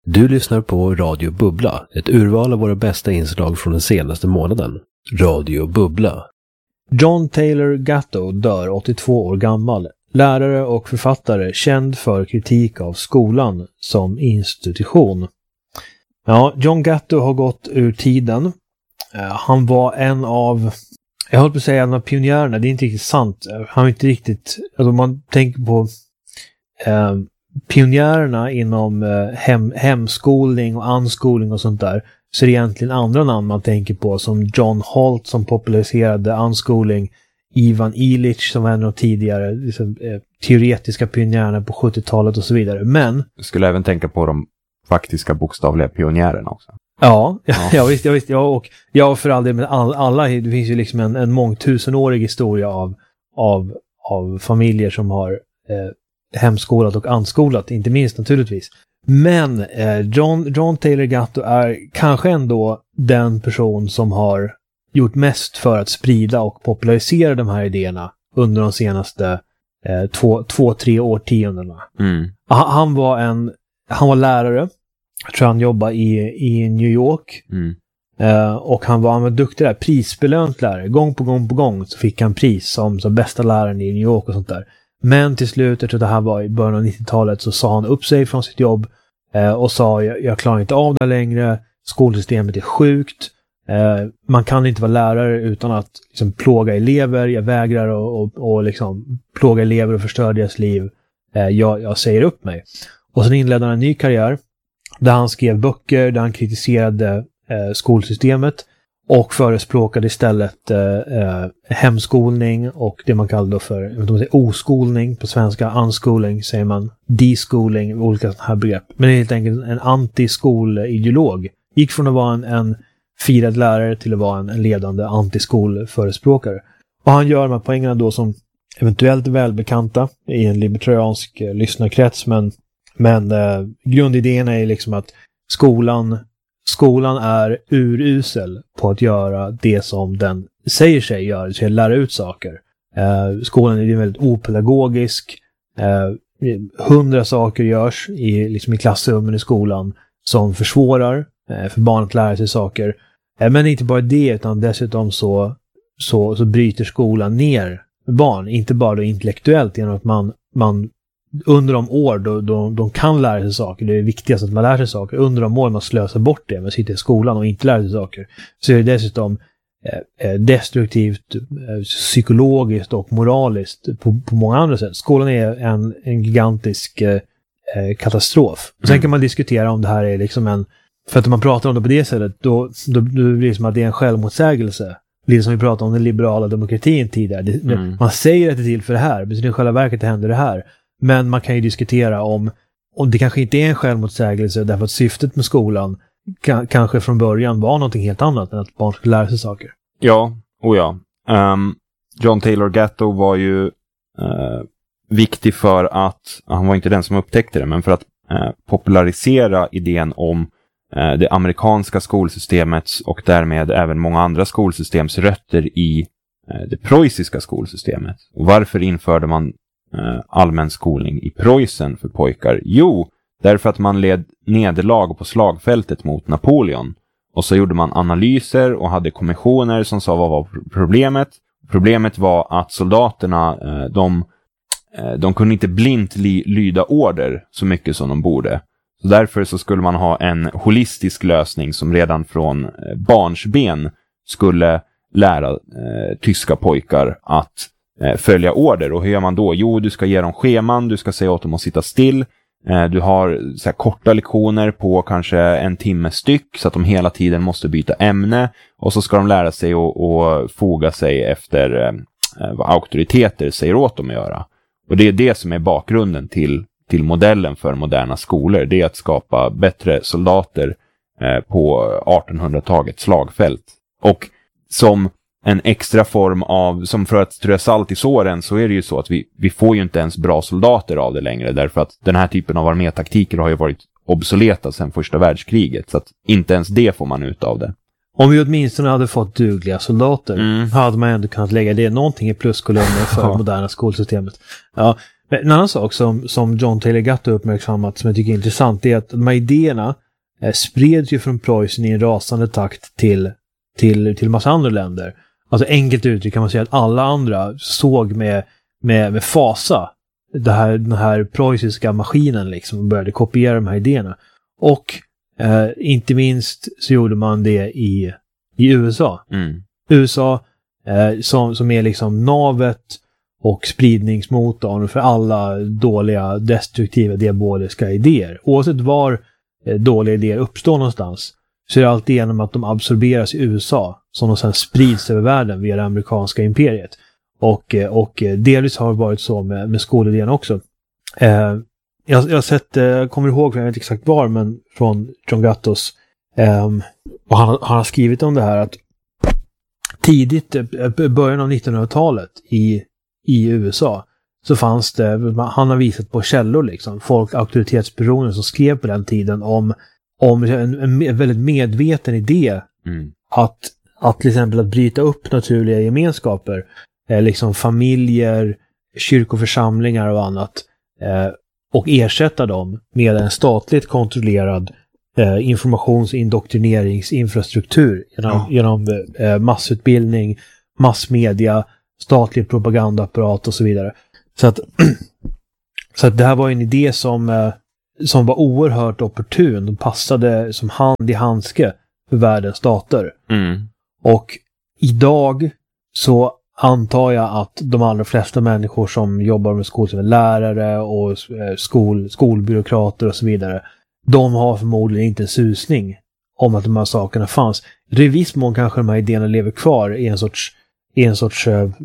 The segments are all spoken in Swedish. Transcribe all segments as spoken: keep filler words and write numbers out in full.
Du lyssnar på Radio Bubbla, ett urval av våra bästa inslag från den senaste månaden. Radio Bubbla. John Taylor Gatto dör åttiotvå år gammal. Lärare och författare känd för kritik av skolan som institution. Ja, John Gatto har gått ur tiden. Uh, han var en av, jag håller på att säga en av pionjärerna, det är inte riktigt sant. Han är inte riktigt, alltså man tänker på uh, pionjärerna inom uh, hem, hemskolning och anskolning och sånt där, så är det egentligen andra namn man tänker på, som John Holt som populariserade anskolning, Ivan Illich som var en av tidigare liksom, eh, teoretiska pionjärerna på sjuttiotalet och så vidare. Men du skulle även tänka på de faktiska bokstavliga pionjärerna också. Ja, ja. jag visste, jag visste, ja, och jag för all del med all, alla, det finns ju liksom en, en mångtusenårig historia av, av, av familjer som har eh, hemskolat och anskolat, inte minst naturligtvis. Men eh, John, John Taylor Gatto är kanske ändå den person som har gjort mest för att sprida och popularisera de här idéerna under de senaste eh, två, två, tre årtiondena. Mm. Han, han var en, han var lärare. Jag tror han jobbade i, i New York. Mm. Uh, och han var, han var duktig där, prisbelönt lärare. Gång på gång på gång så fick han pris som, som bästa läraren i New York och sånt där. Men till slut, jag tror det här var i början av nittiotalet, så sa han upp sig från sitt jobb uh, och sa, jag, jag klarar inte av det längre, skolsystemet är sjukt, uh, man kan inte vara lärare utan att liksom, plåga elever, jag vägrar och, och, och liksom, plåga elever och förstöra deras liv, uh, jag, jag säger upp mig. Och sen inledde han en ny karriär där han skrev böcker, där han kritiserade eh, skolsystemet och förespråkade istället eh, hemskolning och det man kallar för jag vet inte, oskolning, på svenska unschooling säger man, deschooling, olika sådana här begrepp. Men det är helt enkelt en antiskol'ideolog. Gick från att vara en, en firad lärare till att vara en, en ledande antiskolförespråkare. Och han gör de här poängerna då som eventuellt välbekanta i en libertariansk eh, lyssnarkrets, men Men eh, grundidéerna är liksom att skolan, skolan är urusel på att göra det som den säger sig göra, det vill lära ut saker. Eh, skolan är väldigt opedagogisk. Eh, hundra saker görs i, liksom i klassrummen i skolan som försvårar eh, för barn att lära sig saker. Eh, men inte bara det, utan dessutom så, så, så bryter skolan ner barn. Inte bara då intellektuellt genom att man, man under de år då, då de kan lära sig saker, det är viktigast att man lär sig saker, under de år man slösar bort det, man sitter i skolan och inte lär sig saker, så är det dessutom eh, destruktivt, eh, psykologiskt och moraliskt på, på många andra sätt. Skolan är en, en gigantisk eh, katastrof. Mm. Sen kan man diskutera om det här är liksom en, för att om man pratar om det på det sättet, då, då, då blir det som att det är en självmotsägelse. Lite som vi pratade om den liberala demokratin tidigare. Det, mm. Man säger att det är till för det här, men i själva verket händer det här. Men man kan ju diskutera om, om det kanske inte är en självmotsägelse, därför att syftet med skolan ka- kanske från början var någonting helt annat än att barn skulle lära sig saker. Ja, och ja. Um, John Taylor Gatto var ju uh, viktig för att, han var inte den som upptäckte det, men för att uh, popularisera idén om uh, det amerikanska skolsystemets och därmed även många andra skolsystems rötter i uh, det preussiska skolsystemet. Och varför införde man Uh, allmän skolning i Preussen för pojkar? Jo, därför att man led nederlag på slagfältet mot Napoleon. Och så gjorde man analyser och hade kommissioner som sa vad var problemet. Problemet var att soldaterna, uh, de, uh, de kunde inte blint li- lyda order så mycket som de borde. Så därför så skulle man ha en holistisk lösning som redan från uh, barnsben skulle lära uh, tyska pojkar att följa order. Och hur gör man då? Jo, du ska ge dem scheman, du ska säga åt dem att sitta still. Du har så här korta lektioner på kanske en timme styck så att de hela tiden måste byta ämne. Och så ska de lära sig att, att foga sig efter vad auktoriteter säger åt dem att göra. Och det är det som är bakgrunden till, till modellen för moderna skolor. Det är att skapa bättre soldater på artonhundratalets slagfält. Och som en extra form av, som för att strö salt i såren, så är det ju så att vi, vi får ju inte ens bra soldater av det längre, därför att den här typen av armétaktiker har ju varit obsoleta sedan första världskriget, så att inte ens det får man ut av det. Om vi åtminstone hade fått dugliga soldater, mm. hade man ändå kunnat lägga det någonting i pluskolumnen för ja. moderna skolsystemet. Ja, En annan sak som, som John Taylor Gatto uppmärksammat som jag tycker är intressant är att de här idéerna eh, spreds ju från Preussen i en rasande takt till, till, till massa andra länder. Alltså enkelt uttryck kan man säga att alla andra såg med, med, med fasa det här, den här preussiska maskinen liksom och började kopiera de här idéerna. Och eh, inte minst så gjorde man det i, i U S A. Mm. U S A eh, som, som är liksom navet och spridningsmotorn för alla dåliga, destruktiva, diaboliska idéer. Oavsett var eh, dåliga idéer uppstår någonstans så är det alltid genom att de absorberas i U S A som de sedan sprids över världen via det amerikanska imperiet. Och, och delvis har det varit så med, med skolidén också. Eh, jag, jag har sett, jag kommer ihåg, jag vet inte exakt var, men från John Gattos. Eh, och han, han har skrivit om det här att tidigt, början av nittonhundratalet i, i U S A så fanns det, han har visat på källor liksom, folk, auktoritetspersoner som skrev på den tiden om, om en, en väldigt medveten idé Mm. att, att till exempel att bryta upp naturliga gemenskaper, eh, liksom familjer, kyrkoförsamlingar och annat eh, och ersätta dem med en statligt kontrollerad eh, informations- och indoktrineringsinfrastruktur genom, Ja. genom eh, massutbildning, massmedia, statlig propagandaapparat och så vidare. Så att, så att det här var en idé som, eh, som var oerhört opportun och passade som hand i handske för världens stater. Mm. Och idag så antar jag att de allra flesta människor som jobbar med skol, som lärare och skol, skolbyråkrater och så vidare, de har förmodligen inte en susning om att de här sakerna fanns. I viss mån kanske de här idéerna lever kvar i en sorts, i en sorts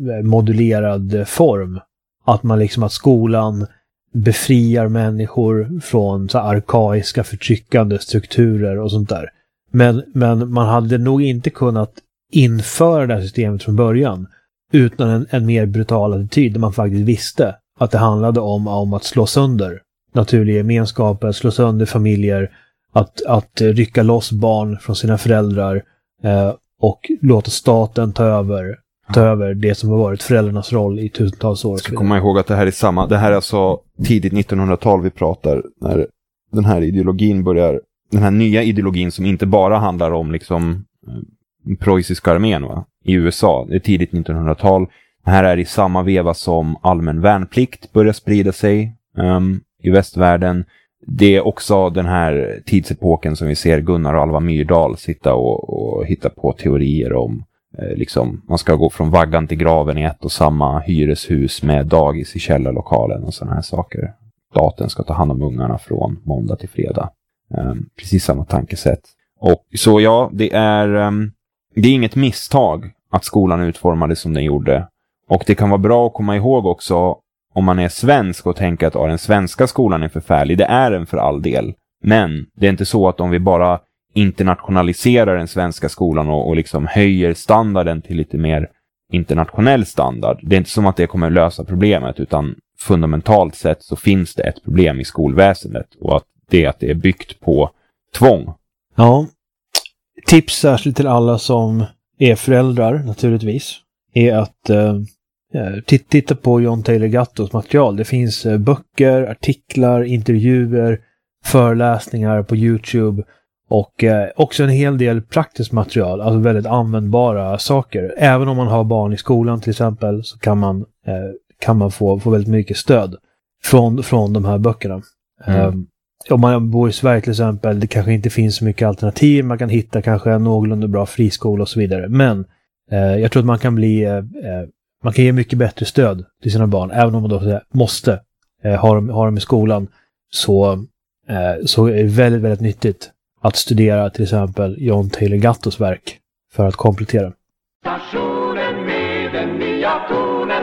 modulerad form. Att man liksom, att skolan befriar människor från så arkaiska förtryckande strukturer och sånt där. Men, men man hade nog inte kunnat införa det här systemet från början utan en, en mer brutal attityd där man faktiskt visste att det handlade om, om att slå sönder naturliga gemenskaper, slå sönder familjer, att, att rycka loss barn från sina föräldrar eh, och låta staten ta över, ta över det som har varit föräldrarnas roll i tusentals år. Jag ska komma ihåg att det här är samma, det här är alltså tidigt nittonhundratal vi pratar, när den här ideologin börjar, den här nya ideologin som inte bara handlar om liksom preussiska armén, va? I U S A, det är tidigt nittonhundratal. Det här är i samma veva som allmän värnplikt börjar sprida sig um, i västvärlden. Det är också den här tidsepoken som vi ser Gunnar och Alva Myrdal sitta och, och hitta på teorier om eh, liksom, man ska gå från vaggan till graven i ett och samma hyreshus med dagis i källarlokalen och sådana här saker. Staten ska ta hand om ungarna från måndag till fredag. Um, precis samma tankesätt. Och så ja, det är um, det är inget misstag att skolan utformades som den gjorde. Och det kan vara bra att komma ihåg också om man är svensk och tänker att ah, den svenska skolan är förfärlig. Det är den för all del. Men det är inte så att om vi bara internationaliserar den svenska skolan och, och liksom höjer standarden till lite mer internationell standard. Det är inte som att det kommer lösa problemet, utan fundamentalt sett så finns det ett problem i skolväsendet och att det är att det är byggt på tvång. Ja, tips särskilt till alla som är föräldrar naturligtvis är att eh, titta på John Taylor Gattos material. Det finns eh, böcker, artiklar, intervjuer, föreläsningar på YouTube och eh, också en hel del praktiskt material, alltså väldigt användbara saker. Även om man har barn i skolan till exempel så kan man, eh, kan man få, få väldigt mycket stöd från, från de här böckerna. Mm. Um, om man bor i Sverige till exempel, det kanske inte finns så mycket alternativ. Man kan hitta kanske en någorlunda bra friskola och så vidare. Men eh, jag tror att man kan bli eh, man kan ge mycket bättre stöd till sina barn. Även om man då måste eh, ha, dem, ha dem i skolan så, eh, så är det väldigt, väldigt nyttigt att studera till exempel John Taylor Gattos verk för att komplettera. Stationen med den nya tonen.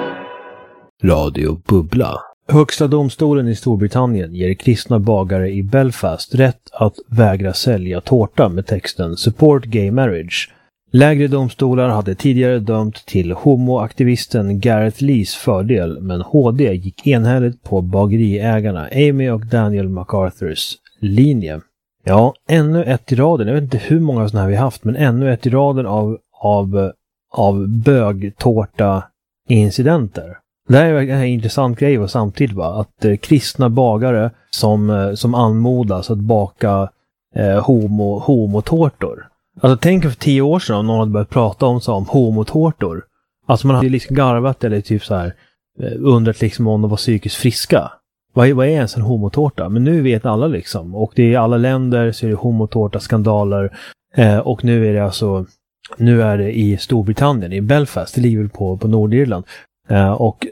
Radio Bubbla. Högsta domstolen i Storbritannien ger kristna bagare i Belfast rätt att vägra sälja tårta med texten Support Gay Marriage. Lägre domstolar hade tidigare dömt till homoaktivisten Gareth Lees fördel, men H D gick enhälligt på bageriägarna Amy och Daniel MacArthurs linje. Ja, ännu ett i raden. Jag vet inte hur många sådana här vi haft, men ännu ett i raden av, av, av bögtårta-incidenter. Det här är en intressant grej och samtidigt va, att eh, kristna bagare som, eh, som anmodas att baka eh, homo, homotårtor. Alltså tänk för tio år sedan om någon hade börjat prata om, så, om homotårtor. Alltså man hade liksom garvat eller typ så här eh, undrat liksom om de var psykiskt friska. Vad är, vad är ens en homotårta? Men nu vet alla liksom. Och det är i alla länder så är det homotårta skandaler. Eh, och nu är det alltså, nu är det i Storbritannien, i Belfast, det ligger väl på, på Nordirland. Eh, och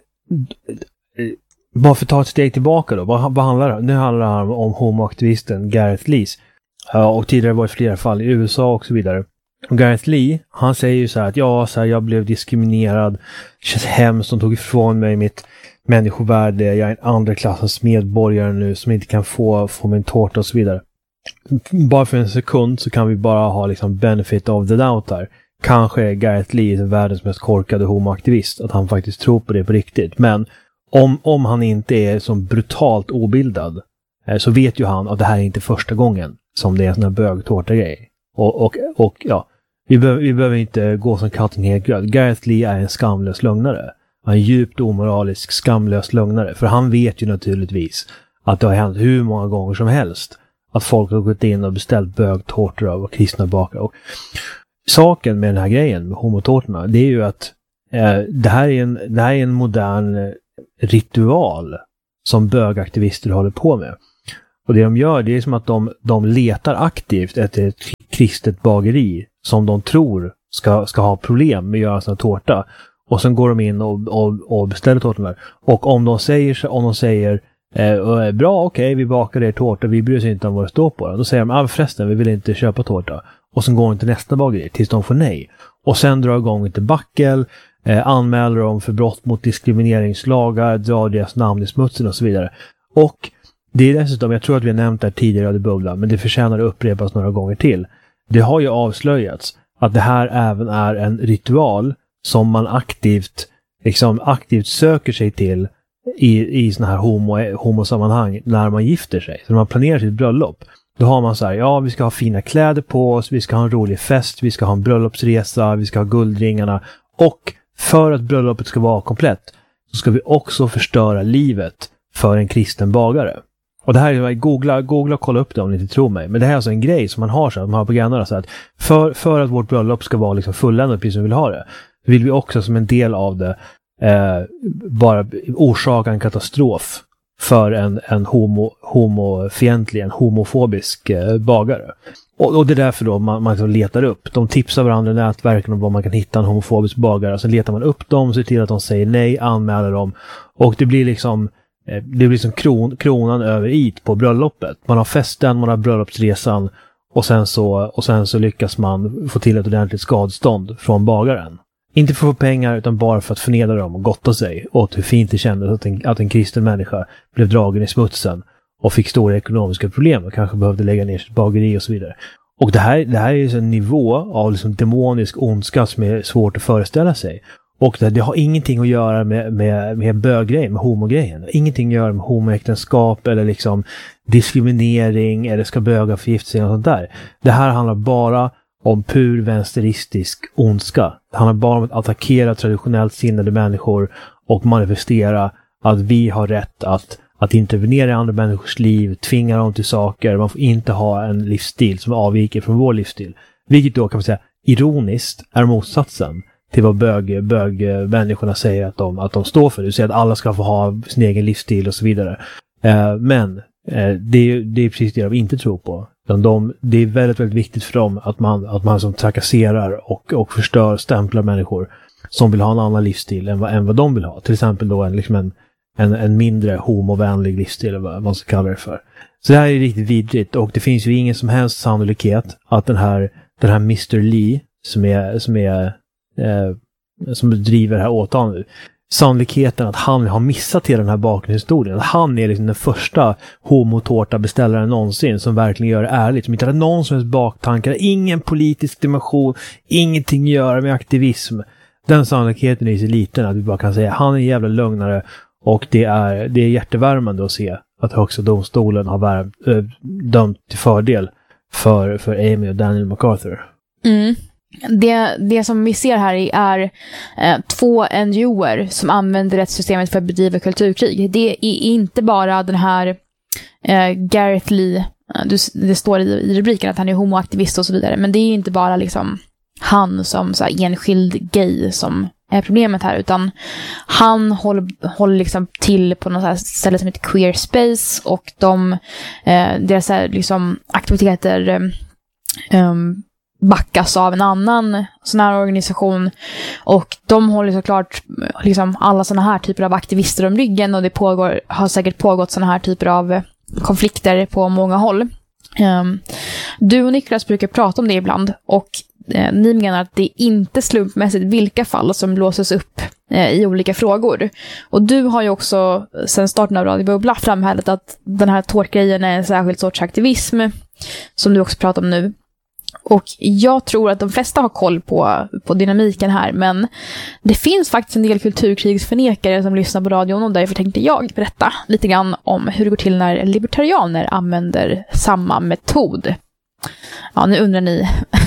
eh, bara för att ta ett steg tillbaka då, vad, vad handlar det om? Nu handlar det om homoaktivisten Gareth Lees. Uh, och tidigare var det flera fall i U S A och så vidare. Och Gareth Lee, han säger ju så här att ja, så här, jag blev diskriminerad. Det känns hemskt, de tog ifrån mig mitt människovärde. Jag är en andra klassens medborgare nu som inte kan få, få min tårta och så vidare. Bara för en sekund så kan vi bara ha liksom benefit of the doubt här. Kanske är Gareth Lee världens mest korkade homoaktivist, att han faktiskt tror på det på riktigt. Men om, om han inte är så brutalt obildad eh, så vet ju han att det här är inte första gången som det är en sån här bögtårta-grej. Och, och, och ja, vi, be- vi behöver inte gå som katten helt gröd. Gareth Lee är en skamlös lögnare. Han är en djupt omoralisk, skamlös lögnare. För han vet ju naturligtvis att det har hänt hur många gånger som helst att folk har gått in och beställt bögtårtor av och kristna bakare. Och saken med den här grejen, med homotårtorna, det är ju att eh, det, här är en, det här är en modern ritual som bögaktivister håller på med. Och det de gör, det är som att de, de letar aktivt efter ett kristet bageri som de tror ska, ska ha problem med att göra såna tårta. Och sen går de in och, och, och beställer tårtan där. Och om de säger, om de säger eh, bra, okej, okay, vi bakar er tårta, vi bryr oss inte om vad det står på den. Då säger de, ah, förresten, vi vill inte köpa tårta. Och sen går de till nästa bageri tills de får nej. Och sen drar igång ett backel, eh, anmäler dem för brott mot diskrimineringslagar, drar deras namn i smutsen och så vidare. Och det är dessutom, jag tror att vi har nämnt det här tidigare i Bubbla, men det förtjänar att upprepas några gånger till. Det har ju avslöjats att det här även är en ritual som man aktivt, liksom aktivt söker sig till i, i såna här homo, homosammanhang när man gifter sig. Så när man planerar sitt bröllop, då har man så här, ja, vi ska ha fina kläder på oss, vi ska ha en rolig fest, vi ska ha en bröllopsresa, vi ska ha guldringarna. Och för att bröllopet ska vara komplett så ska vi också förstöra livet för en kristen bagare. Och det här är, googla, googla och kolla upp det om ni inte tror mig. Men det här är alltså en grej som man har så att man har på grannarna så att för, för att vårt bröllop ska vara liksom fulländat precis som vi vill ha det, vill vi också som en del av det eh, bara orsaka en katastrof för en, en homo, homofientlig, en homofobisk eh, bagare. Och, och det är därför då man, man liksom letar upp. De tipsar varandra i nätverken om vad man kan hitta en homofobisk bagare. Sen letar man upp dem, ser till att de säger nej, anmäler dem. Och det blir liksom det blir som kron, kronan över it på bröllopet. Man har festen, man har bröllopsresan och sen så, och sen så lyckas man få till ett ordentligt skadestånd från bagaren. Inte för att få pengar utan bara för att förnedra dem och gotta sig åt hur fint det kändes att en, att en kristen människa blev dragen i smutsen och fick stora ekonomiska problem och kanske behövde lägga ner sitt bageri och så vidare. Och det här, det här är ju en nivå av liksom demonisk ondska som är svårt att föreställa sig. Och det, det har ingenting att göra med, med, med böggrejen, med homogrejen. Ingenting att göra med homoäktenskap eller liksom diskriminering eller ska böga förgifta sig och sånt där. Det här handlar bara om pur vänsteristisk ondska. Det handlar bara om att attackera traditionellt sinnade människor och manifestera att vi har rätt att, att intervenera i andra människors liv, tvinga dem till saker. Man får inte ha en livsstil som avviker från vår livsstil. Vilket då kan man säga ironiskt är motsatsen till vad bög, bög människorna säger att de, att de står för. Du säger att alla ska få ha sin egen livsstil och så vidare. Eh, men eh, det, är, det är precis det de inte tror på. De, det är väldigt, väldigt viktigt för dem att man, att man som trakasserar och, och förstör, stämplar människor som vill ha en annan livsstil än vad, än vad de vill ha. Till exempel då en, liksom en, en, en mindre homovänlig livsstil, eller vad man ska kalla det för. Så det här är riktigt vidrigt och det finns ju ingen som helst sannolikhet att den här, den här mister Lee som är, som är Eh, som driver det här åtalet, sannolikheten att han har missat hela den här bakgrundshistorien, att han är liksom den första homotårta beställaren någonsin som verkligen gör det ärligt, som inte har någon som helst baktankar, ingen politisk dimension, ingenting att göra med aktivism. Den sannolikheten är så liten att vi bara kan säga han är en jävla lögnare och det är, det är hjärtevärmande att se att högsta domstolen har värmt, äh, dömt till fördel för, för Amy och Daniel MacArthur. Mm. Det, det som vi ser här är eh, två N G O:er som använder rättssystemet för att bedriva kulturkrig. Det är inte bara den här eh, Gareth Lee, eh, det står i, i rubriken att han är homoaktivist och så vidare, men det är inte bara liksom han som så här, enskild gay som är problemet här, utan han håller, håller liksom till på något ställe som heter Queer Space, och de, eh, deras här, liksom, aktiviteter eh, backas av en annan sån här organisation, och de håller såklart liksom alla såna här typer av aktivister om ryggen, och det pågår, har säkert pågått såna här typer av konflikter på många håll. Um, du och Niklas brukar prata om det ibland, och eh, ni menar att det är inte slumpmässigt vilka fall som blåses upp eh, i olika frågor. Och du har ju också sedan starten av Radio Bubbla framhållit att den här tårtgrejen är en särskild sorts aktivism, som du också pratar om nu. Och jag tror att de flesta har koll på, på dynamiken här, men det finns faktiskt en del kulturkrigsförnekare som lyssnar på radion, och därför tänkte jag berätta lite grann om hur det går till när libertarianer använder samma metod. Ja, nu undrar ni,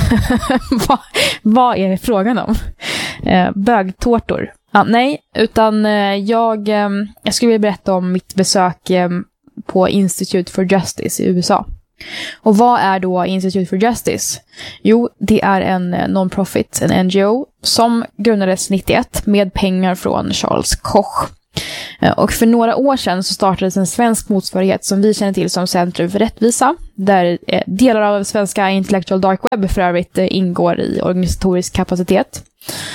vad, vad är det frågan om? Eh, bögtårtor? Ja, nej, utan eh, jag, eh, jag skulle vilja berätta om mitt besök eh, på Institute for Justice i U S A. Och vad är då Institute for Justice? Jo, det är en non-profit, en N G O, som grundades nittioett med pengar från Charles Koch. Och för några år sedan så startades en svensk motsvarighet som vi känner till som Centrum för rättvisa, där delar av svenska Intellectual Dark Web för övrigt ingår i organisatorisk kapacitet.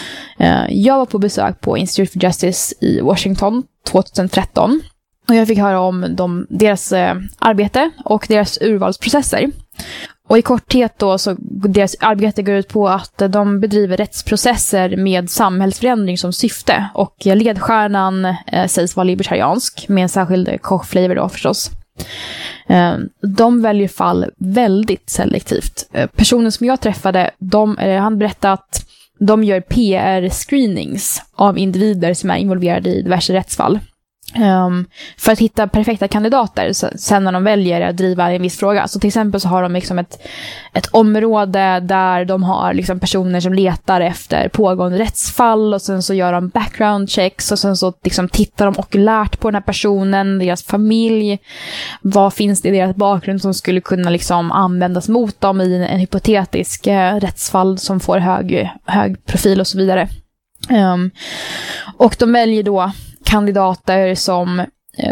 Jag var på besök på Institute for Justice i Washington tjugohundratretton. Och jag fick höra om de, deras eh, arbete och deras urvalsprocesser. Och i korthet då så deras arbete går ut på att de bedriver rättsprocesser med samhällsförändring som syfte. Och ledstjärnan eh, sägs vara libertariansk med en särskild Koch-flavor då förstås. Eh, de väljer fall väldigt selektivt. Eh, personen som jag träffade, de, eh, han berättade att de gör P R-screenings av individer som är involverade i diverse rättsfall. Um, för att hitta perfekta kandidater sen när de väljer att driva en viss fråga. Så till exempel så har de liksom ett, ett område där de har liksom personer som letar efter pågående rättsfall, och sen så gör de background checks, och sen så liksom tittar de okulärt på den här personen, deras familj, vad finns det i deras bakgrund som skulle kunna liksom användas mot dem i en, en hypotetisk eh, rättsfall som får hög, hög profil och så vidare. Um, och de väljer då kandidater som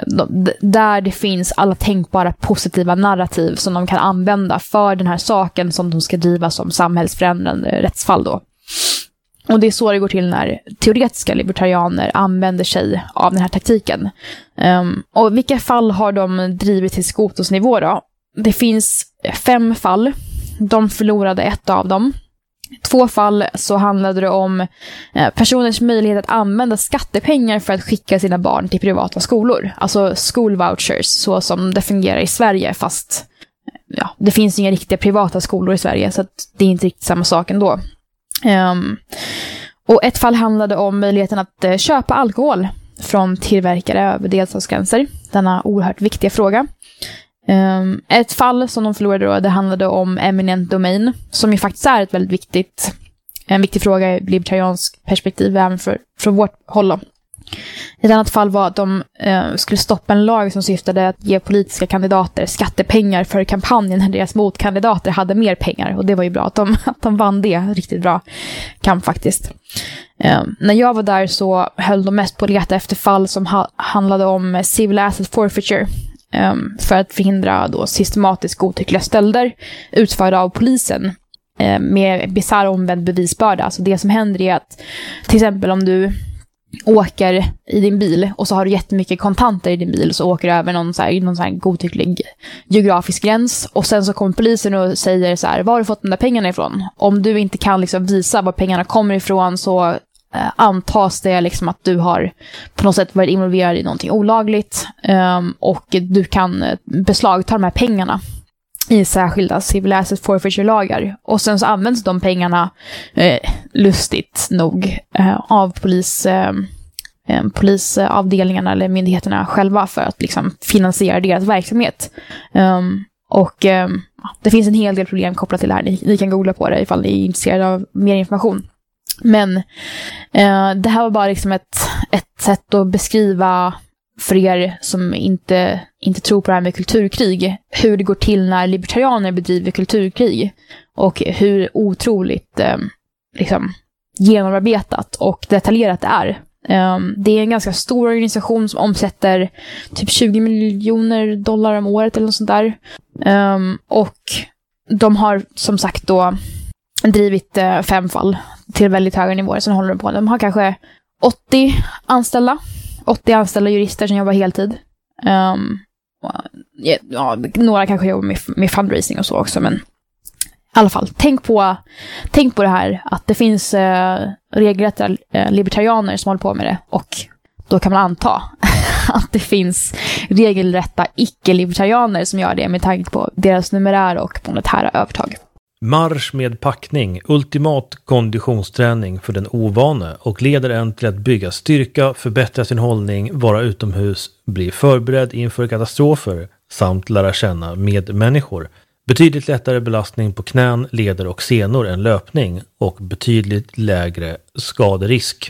där det finns alla tänkbara positiva narrativ som de kan använda för den här saken som de ska driva som samhällsförändrande rättsfall då. Och det är så det går till när teoretiska libertarianer använder sig av den här taktiken. Um, och vilka fall har de drivit till skotosnivå då? Det finns fem fall. De förlorade ett av dem. Två fall så handlade det om eh, personers möjlighet att använda skattepengar för att skicka sina barn till privata skolor. Alltså school vouchers, så som det fungerar i Sverige, fast ja, det finns inga riktiga privata skolor i Sverige, så att det är inte riktigt samma sak ändå. Um, och ett fall handlade om möjligheten att eh, köpa alkohol från tillverkare över delstatsgränser. Denna oerhört viktiga fråga. Um, ett fall som de förlorade då, det handlade om eminent domain, som ju faktiskt är ett väldigt viktigt, en viktig fråga i libertariansk perspektiv även för, från vårt håll då. Ett annat fall var att de uh, skulle stoppa en lag som syftade att ge politiska kandidater skattepengar för kampanjen när deras motkandidater hade mer pengar, och det var ju bra att de, att de vann det, riktigt bra kamp faktiskt. Um, när jag var där så höll de mest på att leta efter fall som ha- handlade om civil asset forfeiture, Um, för att förhindra då systematiskt godtyckliga stölder utförda av polisen um, med bizarr omvänd bevisbörda. Alltså det som händer är att till exempel om du åker i din bil och så har du jättemycket kontanter i din bil, så åker du över någon så här, någon så här godtycklig geografisk gräns, och sen så kommer polisen och säger så här: var har du fått de där pengarna ifrån? Om du inte kan liksom visa var pengarna kommer ifrån, så Eh, antas det liksom att du har på något sätt varit involverad i någonting olagligt, um, och du kan beslagta de här pengarna i särskilda civil asset forfeiture-lagar. Och sen så används de pengarna eh, lustigt nog eh, av polis, eh, polisavdelningarna eller myndigheterna själva för att liksom finansiera deras verksamhet. Um, Och eh, det finns en hel del problem kopplat till det här. Ni, ni kan googla på det ifall ni är intresserade av mer information. Men eh, det här var bara liksom ett, ett sätt att beskriva för er som inte, inte tror på det här med kulturkrig, hur det går till när libertarianer bedriver kulturkrig och hur otroligt eh, liksom, genomarbetat och detaljerat det är. Um, det är en ganska stor organisation som omsätter typ tjugo miljoner dollar om året eller något sånt där. Um, och de har som sagt då drivit uh, fem fall till väldigt höga nivåer. Sen håller de på. De har kanske åttio anställda. åttio anställda jurister som jobbar heltid. Um, ja, några kanske jobbar med, med fundraising och så också, men i alla fall, tänk på, tänk på det här att det finns eh, regelrätta eh, libertarianer som håller på med det, och då kan man anta att det finns regelrätta icke-libertarianer som gör det med tanke på deras numerär och monetära övertag. Marsch med packning, ultimat konditionsträning för den ovane och leder en till att bygga styrka, förbättra sin hållning, vara utomhus, bli förberedd inför katastrofer samt lära känna medmänniskor. Betydligt lättare belastning på knän, leder och senor än löpning och betydligt lägre skaderisk.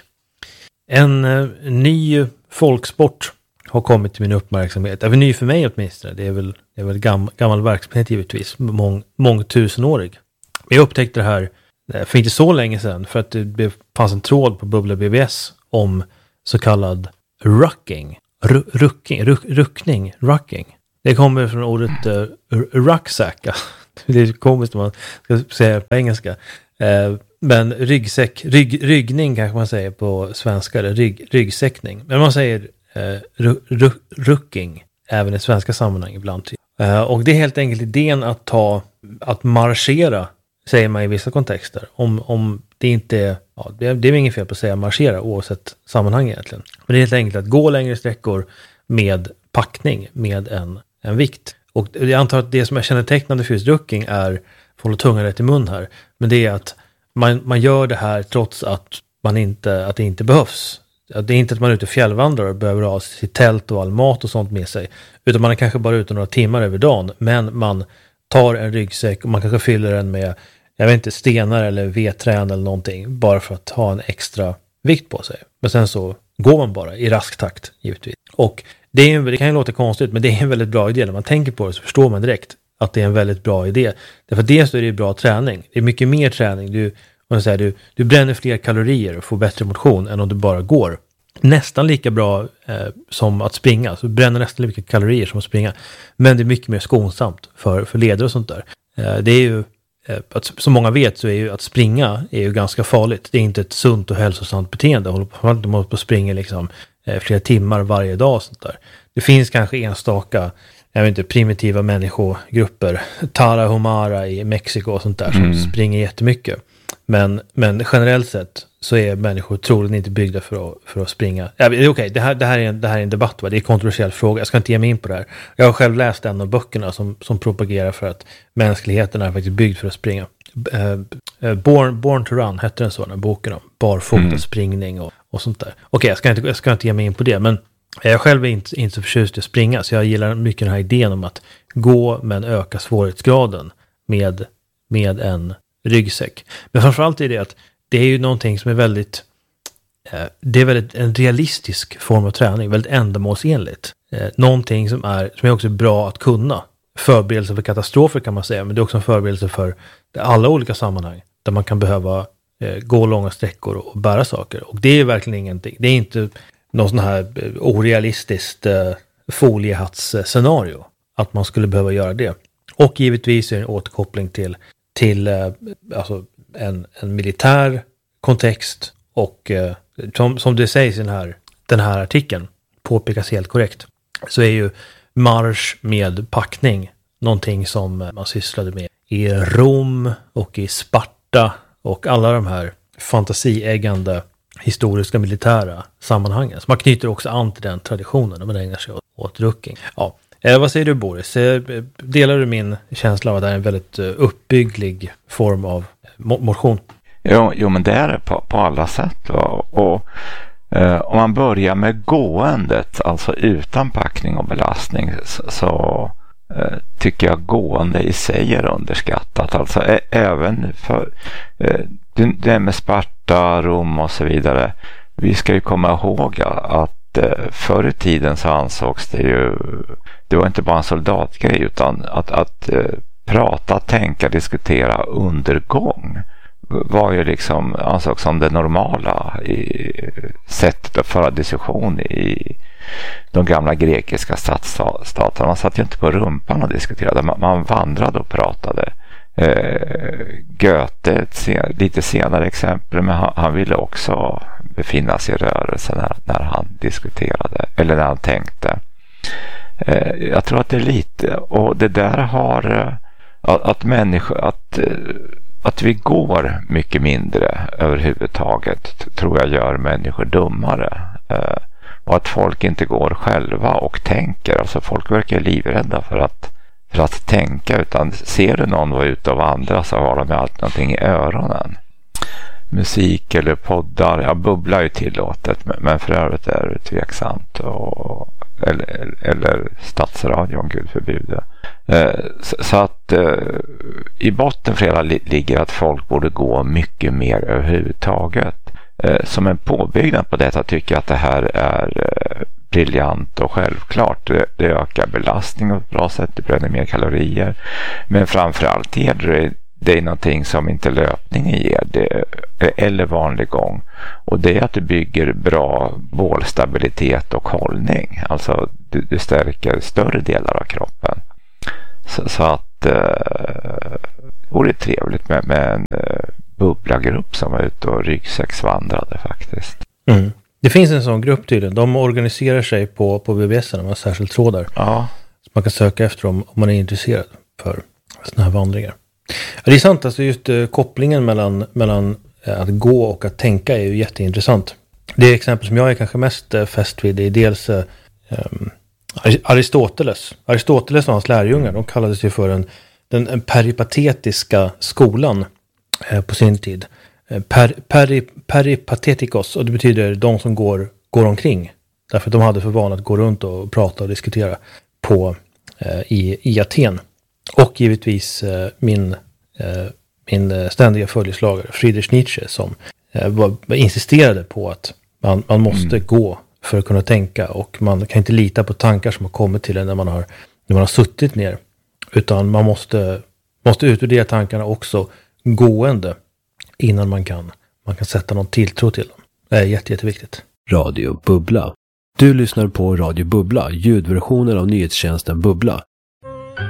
En eh, ny folksport har kommit till min uppmärksamhet. Även ny för mig åtminstone. Det är väl, det är väl gam, gammal verksamhet givetvis. Mång, mångtusenårig. Jag upptäckte det här för inte så länge sedan. För att det fanns en tråd på Bubbla B B S om så kallad rucking. R- rucking, ruck, ruckning, rucking. Det kommer från ordet uh, rucksack. Det är komiskt om man ska säga på engelska. Uh, men ryggsäck, rygg, ryggning kanske man säger på svenska. Eller rygg, ryggsäckning. Men man säger uh, ru, ru, rucking även i svenska sammanhang ibland. Uh, och det är helt enkelt idén att ta, att marschera, säger man i vissa kontexter. Om, om det inte är, ja, det, det är inget fel på att säga marschera oavsett sammanhang egentligen. Men det är helt enkelt att gå längre sträckor med packning, med en en vikt. Och jag antar att det som är kännetecknande för just rucking är, får hålla tungan rätt i mun här, men det är att man, man gör det här trots att man inte, att det inte behövs. Att det är inte att man är ute och fjällvandrar och behöver ha sitt tält och all mat och sånt med sig, utan man är kanske bara ute några timmar över dagen, men man tar en ryggsäck och man kanske fyller den med, jag vet inte, stenar eller vedträn eller någonting, bara för att ha en extra vikt på sig. Men sen så går man bara i rask takt, givetvis. Och det, är en, det kan ju låta konstigt, men det är en väldigt bra idé. När man tänker på det så förstår man direkt att det är en väldigt bra idé. Därför att dels är det bra träning. Det är mycket mer träning. Du, man säger, du, du bränner fler kalorier och får bättre motion än om du bara går. Nästan lika bra eh, som att springa. Så du bränner nästan lika mycket kalorier som att springa. Men det är mycket mer skonsamt för, för leder och sånt där. Eh, det är ju, eh, att, som många vet så är ju att springa är ju ganska farligt. Det är inte ett sunt och hälsosamt beteende. Håller på, man håller på att springa liksom flera timmar varje dag och sånt där. Det finns kanske enstaka, jag vet inte, primitiva människogrupper, Tarahumara i Mexiko och sånt där, som mm. springer jättemycket. Men, men generellt sett så är människor troligen inte byggda för att, för att springa. Ja, det är okej, det här, det, här är en, det här är en debatt, va? Det är en kontroversiell fråga. Jag ska inte ge mig in på det här. Jag har själv läst en av böckerna som, som propagerar för att mänskligheten är faktiskt byggd för att springa. Uh, Born, Born to Run hette den så, den här boken om barfota mm. springning och, och sånt där. Okej, jag ska inte, jag ska inte ge mig in på det, men jag själv är inte, inte så förtjust i att springa, så jag gillar mycket den här idén om att gå men öka svårighetsgraden med, med en ryggsäck. Men framförallt är det att det är ju någonting som är väldigt, eh, det är väldigt en realistisk form av träning, väldigt ändamålsenligt. Eh, någonting som är, som är också bra att kunna. Förberedelse för katastrofer kan man säga, men det är också en förberedelse för alla olika sammanhang där man kan behöva eh, gå långa sträckor och bära saker. Och det är verkligen ingenting, det är inte någon sån här orealistiskt eh, foliehattsscenario att man skulle behöva göra det. Och givetvis är det en återkoppling till, till eh, alltså en, en militär kontext och eh, som, som det sägs i den här, den här artikeln, påpekas helt korrekt, så är ju marsch med packning någonting som man sysslade med i Rom och i Sparta och alla de här fantasieggande historiska militära sammanhangen. Så man knyter också an till den traditionen när man ägnar sig åt, åt rucking. Ja. Eh, vad säger du, Boris? Eh, delar du min känsla av att det är en väldigt uh, uppbygglig form av mo- motion? Jo, jo, men det är det på, på alla sätt. Va? Och eh, om man börjar med gåendet, alltså utan packning och belastning, så, så eh, tycker jag gående i sig är underskattat. Alltså ä- även för eh, det, det med Sparta, Rom och så vidare. Vi ska ju komma ihåg att eh, förr i tiden så ansågs det ju, det var inte bara en soldatgrej utan att, att eh, prata, tänka, diskutera undergång var ju liksom ansågs som det normala i sättet att föra diskussion i de gamla grekiska stadsstaterna. Man satt ju inte på rumpan och diskuterade, man, man vandrade och pratade. Eh, Goethe, ett sen, lite senare exempel, men han, han ville också befinna sig i rörelse när, när han diskuterade eller när han tänkte. Eh, jag tror att det är lite, och det där har att, att människor att Att vi går mycket mindre överhuvudtaget tror jag gör människor dummare. Eh, och att folk inte går själva och tänker. Alltså folk verkar livrädda för att, för att tänka. Utan ser du någon vara ute och vandra så har de alltid någonting i öronen. Musik eller poddar. Ja, bubbla är ju tillåtet. Men, men för övrigt är det tveksamt. Och, eller, eller stadsradion, gud förbjude. Eh, så, så att eh, i botten för hela li- ligger att folk borde gå mycket mer överhuvudtaget. Eh, som en påbyggnad på detta tycker jag att det här är eh, briljant och självklart. Det, det ökar belastning på ett bra sätt, det bränner mer kalorier. Men framförallt ger det det är någonting som inte löpningen ger det, eller vanlig gång. Och det är att du bygger bra bålstabilitet och hållning. Alltså du, du stärker större delar av kroppen. Så, så att eh, det vore trevligt med, med en eh, bubblagrupp som var ute och ryggsäcksvandrade faktiskt. Mm. Det finns en sån grupp tydligen. De organiserar sig på, på B B S, de har särskilt trådar. Ja. Så man kan söka efter dem om man är intresserad för såna här vandringar. Ja, det är sant, alltså just uh, kopplingen mellan, mellan uh, att gå och att tänka är ju jätteintressant. Det exempel som jag är kanske mest uh, fäst vid är dels uh, um, Aristoteles. Aristoteles och hans lärjungar, de kallades ju för en, den en peripatetiska skolan uh, på sin tid. Uh, per, peri, peripatetikos, och det betyder de som går, går omkring. Därför att de hade för vana att gå runt och prata och diskutera på, uh, i, i Aten. Och givetvis eh, min, eh, min ständiga följeslagare Friedrich Nietzsche som eh, var, insisterade på att man, man måste mm. gå för att kunna tänka, och man kan inte lita på tankar som har kommit till en när man har, när man har suttit ner, utan man måste, måste utvärdera tankarna också gående innan man kan, man kan sätta någon tilltro till dem. Det är jätte, jätteviktigt. Radio Bubbla. Du lyssnar på Radio Bubbla, ljudversionen av nyhetstjänsten Bubbla.